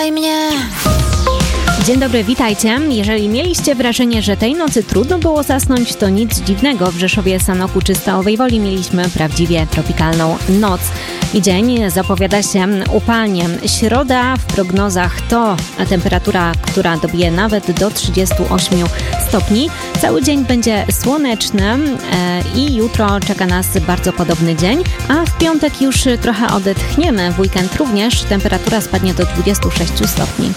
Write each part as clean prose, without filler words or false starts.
kochaj mnie. Dzień dobry, witajcie. Jeżeli mieliście wrażenie, że tej nocy trudno było zasnąć, to nic dziwnego. W Rzeszowie, Sanoku czy Stałowej Woli mieliśmy prawdziwie tropikalną noc. I dzień zapowiada się upalnie. Środa w prognozach to temperatura, która dobije nawet do 38 stopni. Cały dzień będzie słoneczny i jutro czeka nas bardzo podobny dzień, a w piątek już trochę odetchniemy. W weekend również temperatura spadnie do 26 stopni.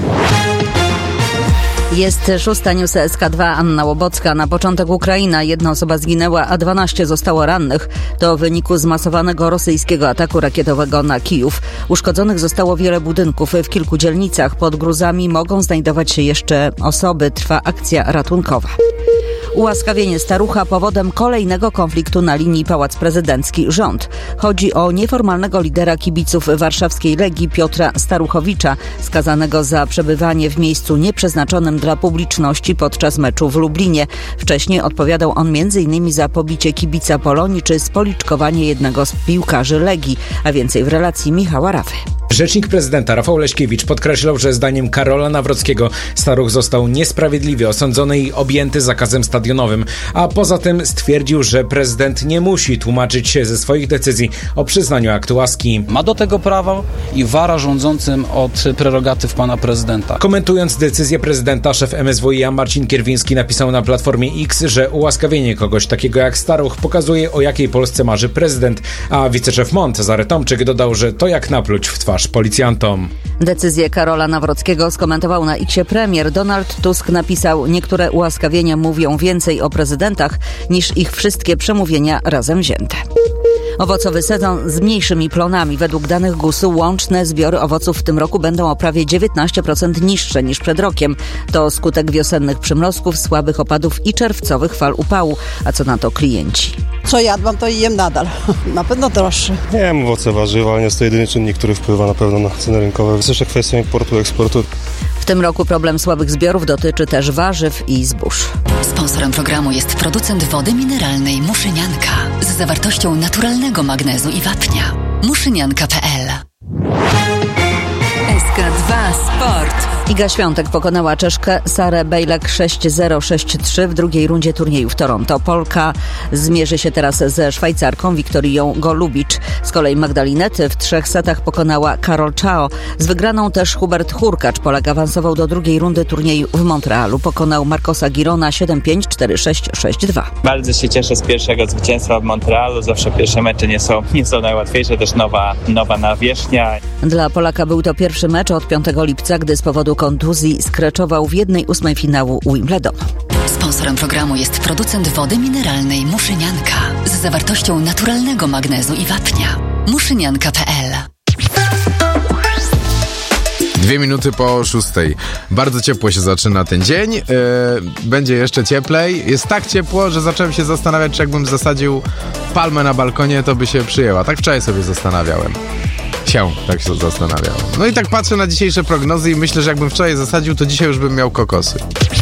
Jest 6. News SK2, Anna Łobocka. Na początek Ukraina. 1 osoba zginęła, a 12 zostało rannych. To w wyniku zmasowanego rosyjskiego ataku rakietowego na Kijów. Uszkodzonych zostało wiele budynków. W kilku dzielnicach pod gruzami mogą znajdować się jeszcze osoby. Trwa akcja ratunkowa. Ułaskawienie Starucha powodem kolejnego konfliktu na linii Pałac Prezydencki-Rząd. Chodzi o nieformalnego lidera kibiców warszawskiej Legii Piotra Staruchowicza, skazanego za przebywanie w miejscu nieprzeznaczonym dla publiczności podczas meczu w Lublinie. Wcześniej odpowiadał on m.in. za pobicie kibica Polonii czy spoliczkowanie jednego z piłkarzy Legii, a więcej w relacji Michała Rafy. Rzecznik prezydenta Rafał Leśkiewicz podkreślał, że zdaniem Karola Nawrockiego Staruch został niesprawiedliwie osądzony i objęty zakazem stadionowym, a poza tym stwierdził, że prezydent nie musi tłumaczyć się ze swoich decyzji o przyznaniu aktu łaski. Ma do tego prawo i wara rządzącym od prerogatyw pana prezydenta. Komentując decyzję prezydenta, szef MSWiA Marcin Kierwiński napisał na Platformie X, że ułaskawienie kogoś takiego jak Staruch pokazuje, o jakiej Polsce marzy prezydent, a wiceszef MON Cezary Tomczyk dodał, że to jak napluć w twarz policjantom. Decyzję Karola Nawrockiego skomentował na X premier. Donald Tusk napisał: niektóre ułaskawienia mówią więcej o prezydentach niż ich wszystkie przemówienia razem wzięte. Owocowy sezon z mniejszymi plonami. Według danych GUS-u łączne zbiory owoców w tym roku będą o prawie 19% niższe niż przed rokiem. To skutek wiosennych przymrozków, słabych opadów i czerwcowych fal upału. A co na to klienci? Co jadłam, to i jem nadal. Na pewno droższe. Nie wiem, owoce, warzywa, ale nie jest to jedyny czynnik, który wpływa na pewno na ceny rynkowe. Jest jeszcze kwestia importu, eksportu. W tym roku problem słabych zbiorów dotyczy też warzyw i zbóż. Sponsorem programu jest producent wody mineralnej Muszynianka z zawartością naturalnego magnezu i wapnia. Muszynianka.pl. SK2 Sport. Iga Świątek pokonała Czeszkę Sarę Bejlek 6-0, 6-3 w drugiej rundzie turnieju w Toronto. Polka zmierzy się teraz ze Szwajcarką Wiktorią Golubicz. Z kolei Magdalinety w 3 setach pokonała Karol Czao. Z wygraną też Hubert Hurkacz. Polak awansował do drugiej rundy turnieju w Montrealu. Pokonał Marcosa Girona 7-5, 4-6, 6-2. Bardzo się cieszę z pierwszego zwycięstwa w Montrealu. Zawsze pierwsze mecze nie są najłatwiejsze. Też nowa nawierzchnia. Dla Polaka był to pierwszy mecz od 5 lipca, gdy z powodu kontuzji skreczował w 1/8 finału Wimbledonu. Sponsorem programu jest producent wody mineralnej Muszynianka z zawartością naturalnego magnezu i wapnia. Muszynianka.pl. 2 minuty po 6. Bardzo ciepło się zaczyna ten dzień. Będzie jeszcze cieplej. Jest tak ciepło, że zacząłem się zastanawiać, czy jakbym zasadził palmę na balkonie, to by się przyjęła. Tak wczoraj sobie zastanawiałem. Tak się zastanawiałem. No i tak patrzę na dzisiejsze prognozy i myślę, że jakbym wczoraj zasadził, to dzisiaj już bym miał kokosy.